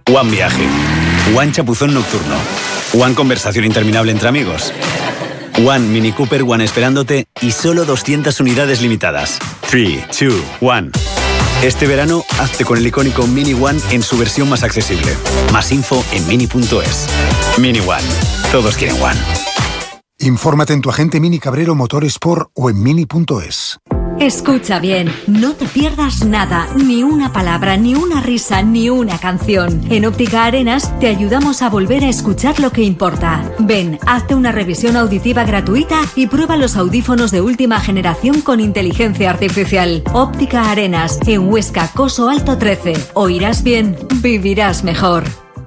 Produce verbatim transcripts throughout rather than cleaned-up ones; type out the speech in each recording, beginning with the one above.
One viaje. One chapuzón nocturno. One conversación interminable entre amigos. One Mini Cooper One esperándote y solo doscientas unidades limitadas. tres, dos, uno. Este verano, hazte con el icónico Mini One en su versión más accesible. Más info en mini punto es. Mini One. Todos quieren One. Infórmate en tu agente Mini Cabrero Motorsport o en mini punto es. Escucha bien, no te pierdas nada, ni una palabra, ni una risa, ni una canción. En Óptica Arenas te ayudamos a volver a escuchar lo que importa. Ven, hazte una revisión auditiva gratuita y prueba los audífonos de última generación con inteligencia artificial. Óptica Arenas, en Huesca, Coso Alto trece. Oirás bien, vivirás mejor.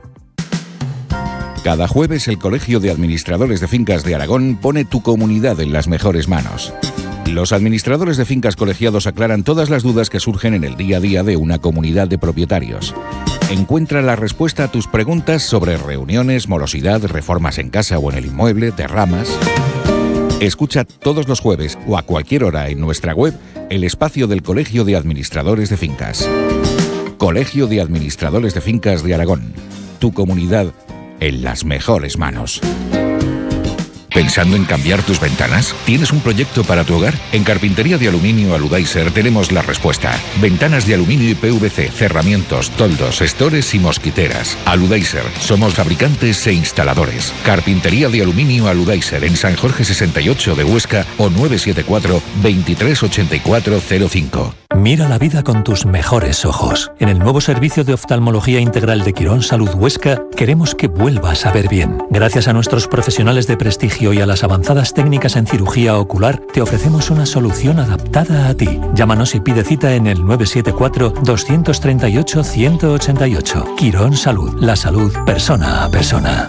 Cada jueves el Colegio de Administradores de Fincas de Aragón pone tu comunidad en las mejores manos. Los administradores de fincas colegiados aclaran todas las dudas que surgen en el día a día de una comunidad de propietarios. Encuentra la respuesta a tus preguntas sobre reuniones, morosidad, reformas en casa o en el inmueble, derramas. Escucha todos los jueves o a cualquier hora en nuestra web el espacio del Colegio de Administradores de Fincas. Colegio de Administradores de Fincas de Aragón. Tu comunidad en las mejores manos. ¿Pensando en cambiar tus ventanas? ¿Tienes un proyecto para tu hogar? En Carpintería de Aluminio Aludaiser tenemos la respuesta. Ventanas de aluminio y P V C, cerramientos, toldos, estores y mosquiteras. Aludaiser, somos fabricantes e instaladores. Carpintería de Aluminio Aludaiser en San Jorge sesenta y ocho de Huesca o nueve siete cuatro, veintitrés ochenta y cuatro cero cinco. Mira la vida con tus mejores ojos. En el nuevo servicio de oftalmología integral de Quirón Salud Huesca queremos que vuelvas a ver bien. Gracias a nuestros profesionales de prestigio y a las avanzadas técnicas en cirugía ocular, te ofrecemos una solución adaptada a ti. Llámanos y pide cita en el nueve siete cuatro, dos tres ocho, uno ocho ocho. Quirón Salud, la salud persona a persona.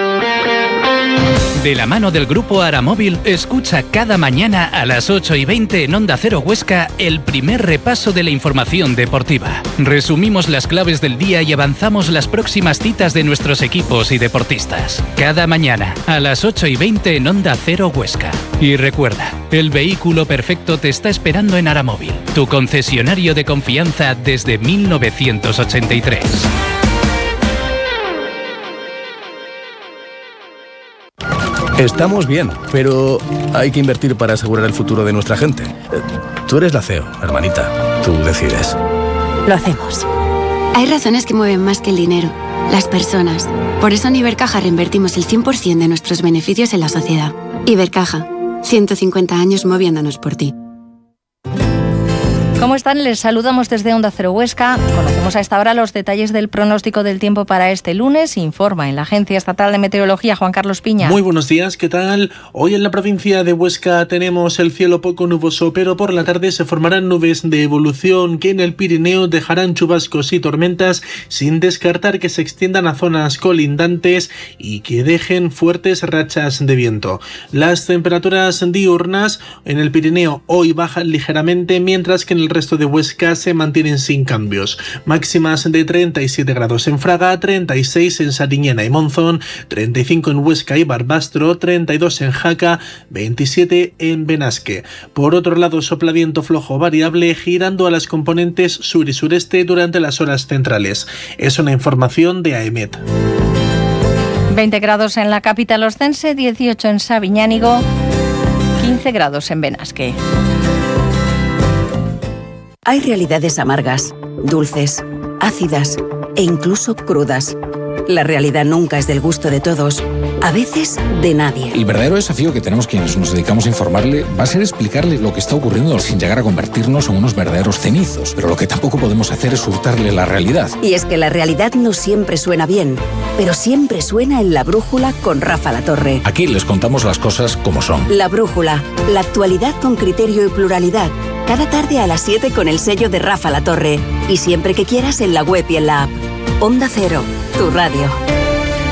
De la mano del Grupo Aramóvil, escucha cada mañana a las ocho y veinte en Onda Cero Huesca el primer repaso de la información deportiva. Resumimos las claves del día y avanzamos las próximas citas de nuestros equipos y deportistas. Cada mañana a las ocho y veinte en Onda Cero Huesca. Y recuerda, el vehículo perfecto te está esperando en Aramóvil, tu concesionario de confianza desde mil novecientos ochenta y tres. Estamos bien, pero hay que invertir para asegurar el futuro de nuestra gente. Tú eres la C E O, hermanita. Tú decides. Lo hacemos. Hay razones que mueven más que el dinero. Las personas. Por eso en Ibercaja reinvertimos el cien por ciento de nuestros beneficios en la sociedad. Ibercaja. ciento cincuenta años moviéndonos por ti. ¿Cómo están? Les saludamos desde Onda Cero Huesca. Conocemos a esta hora los detalles del pronóstico del tiempo para este lunes. Informa en la Agencia Estatal de Meteorología Juan Carlos Piña. Muy buenos días, ¿qué tal? Hoy en la provincia de Huesca tenemos el cielo poco nuboso, pero por la tarde se formarán nubes de evolución que en el Pirineo dejarán chubascos y tormentas, sin descartar que se extiendan a zonas colindantes y que dejen fuertes rachas de viento. Las temperaturas diurnas en el Pirineo hoy bajan ligeramente, mientras que en el resto de Huesca se mantienen sin cambios. Máximas de treinta y siete grados en Fraga, treinta y seis en Sariñena y Monzón, treinta y cinco en Huesca y Barbastro, treinta y dos en Jaca, veintisiete en Benasque. Por otro lado, sopla viento flojo variable girando a las componentes sur y sureste durante las horas centrales. Es una información de AEMET. veinte grados en la capital oscense, dieciocho en Sabiñánigo, quince grados en Benasque. Hay realidades amargas, dulces, ácidas e incluso crudas. La realidad nunca es del gusto de todos, a veces de nadie. El verdadero desafío que tenemos quienes nos dedicamos a informarle va a ser explicarle lo que está ocurriendo sin llegar a convertirnos en unos verdaderos cenizos. Pero lo que tampoco podemos hacer es hurtarle la realidad. Y es que la realidad no siempre suena bien, pero siempre suena en La Brújula con Rafa Latorre. Aquí les contamos las cosas como son. La Brújula, la actualidad con criterio y pluralidad. Cada tarde a las siete con el sello de Rafa Latorre. Y siempre que quieras en la web y en la app. Onda Cero, tu radio.